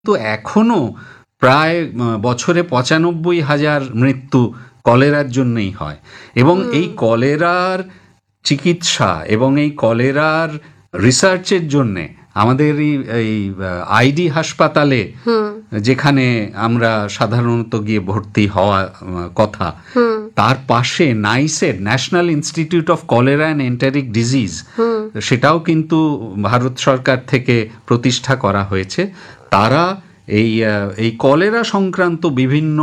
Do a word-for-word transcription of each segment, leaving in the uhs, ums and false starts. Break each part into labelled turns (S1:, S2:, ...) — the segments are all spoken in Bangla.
S1: তো এখনো প্রায় বছরে পঁচানব্বই হাজার মৃত্যু কলেরার জন্যই হয়, এবং এই কলেরার চিকিৎসা এবং এই কলেরার রিসার্চের জন্যে আমাদের এই আইডি হাসপাতালে, যেখানে আমরা সাধারণত গিয়ে ভর্তি হওয়া কথা, তার পাশে NICED, national institute of cholera and enteric disease, সেটাও কিন্তু ভারত সরকার থেকে প্রতিষ্ঠা করা হয়েছে। তারা এই এই কলেরা সংক্রান্ত বিভিন্ন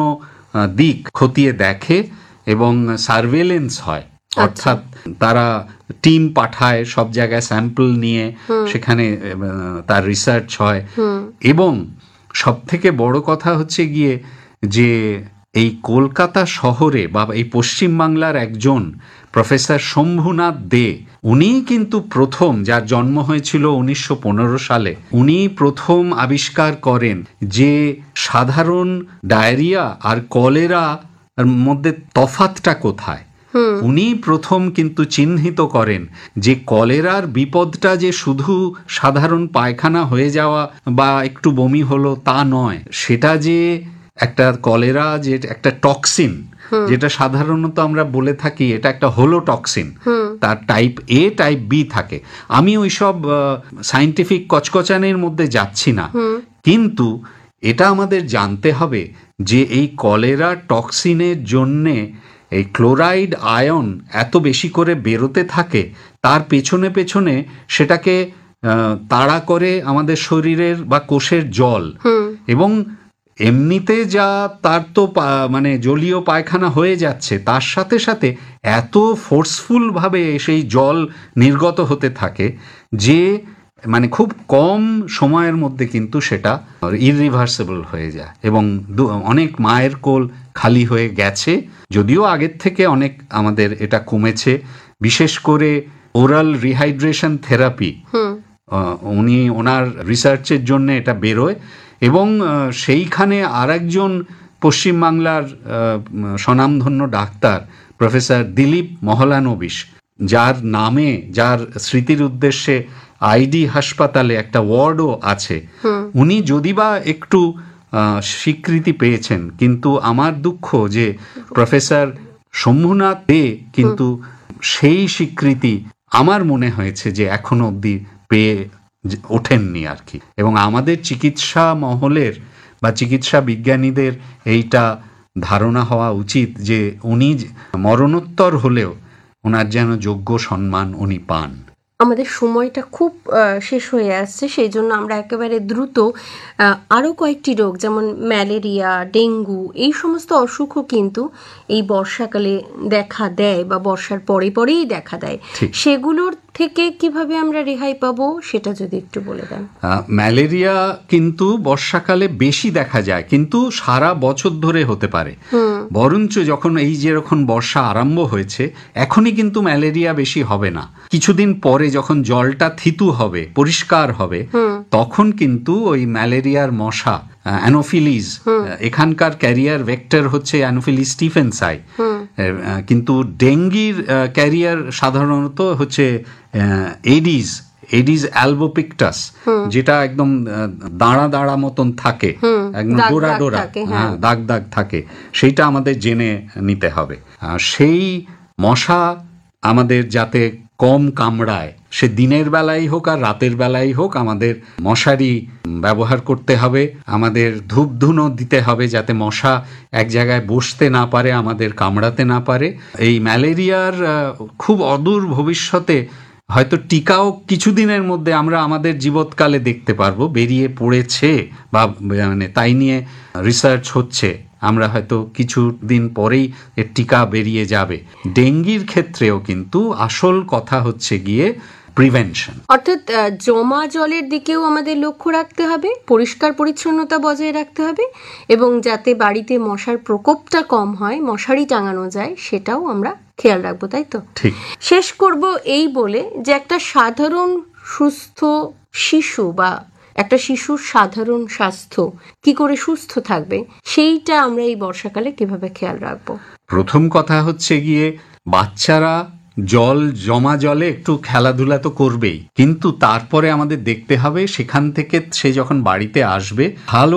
S1: দিক খতিয়ে দেখে এবং সার্ভেলেন্স হয়, অর্থাৎ তারা টিম পাঠায় সব জায়গায় স্যাম্পল নিয়ে, সেখানে তার রিসার্চ হয়। এবং সব থেকে বড় কথা হচ্ছে গিয়ে যে এই কলকাতা শহরে বা এই পশ্চিমবাংলার একজন প্রফেসর শম্ভুনাথ দে, উনি কিন্তু প্রথম, যার জন্ম হয়েছিল উনিশশো পনেরো সালে, উনি প্রথম আবিষ্কার করেন যে সাধারণ ডায়রিয়া আর কলেরা মধ্যে তফাৎটা কোথায়। উনি প্রথম কিন্তু চিহ্নিত করেন যে কলেরার বিপদটা যে শুধু সাধারণ পায়খানা হয়ে যাওয়া বা একটু বমি হলো তা নয়, সেটা যে একটা কলেরা যে একটা টক্সিন, যেটা সাধারণত আমরা বলে থাকি এটা একটা হোলো টক্সিন, তার টাইপ এ টাইপ বি থাকে। আমি ওইসব সায়েন্টিফিক কচকচানির মধ্যে যাচ্ছি না, কিন্তু এটা আমাদের জানতে হবে যে এই কলেরা টক্সিনের জন্যে এই ক্লোরাইড আয়ন এত বেশি করে বেরোতে থাকে, তার পেছনে পেছনে সেটাকে তাড়া করে আমাদের শরীরের বা কোষের জল, এবং এমনিতে যা তার তো মানে জলীয় পায়খানা হয়ে যাচ্ছে, তার সাথে সাথে এত ফোর্সফুলভাবে সেই জল নির্গত হতে থাকে যে মানে খুব কম সময়ের মধ্যে কিন্তু সেটা ইররিভার্সিবল হয়ে যায়, এবং অনেক মায়ের কোল খালি হয়ে গেছে। যদিও আগের থেকে অনেক আমাদের এটা কমেছে, বিশেষ করে ওরাল রিহাইড্রেশন থেরাপি, উনি ওনার রিসার্চের জন্য এটা বেরোয়। এবং সেইখানে আর একজন পশ্চিমবাংলার স্বনামধন্য ডাক্তার প্রফেসর দিলীপ মহলানবিশ, যার নামে, যার স্মৃতির উদ্দেশ্যে আইডি হাসপাতালে একটা ওয়ার্ডও আছে, উনি যদি বা একটু স্বীকৃতি পেয়েছেন, কিন্তু আমার দুঃখ যে প্রফেসর শম্ভুনাথ দে কিন্তু সেই স্বীকৃতি আমার মনে হয়েছে যে এখনো অবধি পেয়ে ওঠেননি আর কি। এবং আমাদের চিকিৎসা মহলের বা চিকিৎসা বিজ্ঞানীদের এইটা ধারণা হওয়া উচিত যে উনি মরণোত্তর হলেও ওনার যেন যোগ্য সম্মান উনি পান।
S2: আমাদের সময়টা খুব শেষ হয়ে আসছে, সেই জন্য আমরা একেবারে দ্রুত আরও কয়েকটি রোগ, যেমন ম্যালেরিয়া, ডেঙ্গু, এই সমস্ত অসুখও কিন্তু এই বর্ষাকালে দেখা দেয় বা বর্ষার পরে পরেই দেখা দেয়, সেগুলোর থেকে কিভাবে আমরা রেহাই পাবো সেটা যদি একটু বলে দেন।
S1: ম্যালেরিয়া কিন্তু বর্ষাকালে বেশি দেখা যায়, কিন্তু সারা বছর ধরে হতে পারে। বরঞ্চ যখন এই যেরকম বর্ষা আরম্ভ হয়েছে, এখনই কিন্তু ম্যালেরিয়া বেশি হবে না। কিছুদিন পরে যখন জলটা থিতু হবে, পরিষ্কার হবে, তখন কিন্তু ওই ম্যালেরিয়ার মশা অ্যানোফিলিস, এখানকার ক্যারিয়ার ভেক্টর হচ্ছে অ্যানোফিলিস স্টিফেন্সাই, কিন্তু ডেঙ্গির ক্যারিয়ার সাধারণত হচ্ছে এডিস এডিস অ্যালবোপিক্টাস, যেটা একদম দাঁড়া দাঁড়া মতন থাকে, একদম ডোরা ডোরা, হ্যাঁ, দাগ দাগ থাকে, সেইটা আমাদের জেনে নিতে হবে। সেই মশা আমাদের যাতে কম কামড়ায়, সে দিনের বেলায় হোক আর রাতের বেলায় হোক, আমাদের মশারি ব্যবহার করতে হবে, আমাদের ধূপ ধুনো দিতে হবে যাতে মশা এক জায়গায় বসতে না পারে, আমাদের কামড়াতে না পারে। এই ম্যালেরিয়ার খুব অদূর ভবিষ্যতে হয়তো টিকাও কিছুদিনের মধ্যে আমরা আমাদের জীবৎকালে দেখতে পারবো, বেরিয়ে পড়েছে বা মানে তাই নিয়ে রিসার্চ হচ্ছে, আমরা হয়তো কিছুদিন পরেই এর টিকা বেরিয়ে যাবে। ডেঙ্গির ক্ষেত্রেও কিন্তু আসল কথা হচ্ছে গিয়ে প্রিভেনশন,
S2: অর্থাৎ জমা জলের দিকেও আমাদের লক্ষ্য রাখতে হবে, পরিষ্কার পরিচ্ছন্নতা বজায় রাখতে হবে, এবং যাতে বাড়িতে মশার প্রকোপটা কম হয়, মশারি টাঙানো যায়, সেটাও আমরা খেয়াল রাখবো, তাই তো?
S1: ঠিক।
S2: শেষ করব এই বলে যে একটা সাধারণ সুস্থ শিশু বা একটা শিশুর সাধারণ স্বাস্থ্য কি করে সুস্থ থাকবে, সেইটা আমরা এই বর্ষাকালে কিভাবে খেয়াল রাখবো?
S1: প্রথম কথা হচ্ছে গিয়ে বাচ্চারা জল জমা জলে একটু খেলাধুলা তো করবেই, কিন্তু তারপরে আমাদের দেখতে হবে সেখান থেকে সে যখন বাড়িতে আসবে ভালো